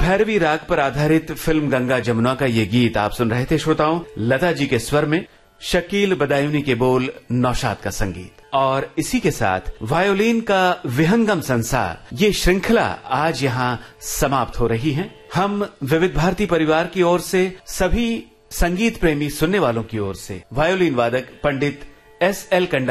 भैरवी राग पर आधारित फिल्म गंगा जमुना का ये गीत आप सुन रहे थे श्रोताओं। लता जी के स्वर में, शकील बदायूनी के बोल, नौशाद का संगीत और इसी के साथ वायोलिन का विहंगम संसार, ये श्रृंखला आज यहाँ समाप्त हो रही है। हम विविध भारती परिवार की ओर से, सभी संगीत प्रेमी सुनने वालों की ओर से वायोलिन वादक पंडित S.L.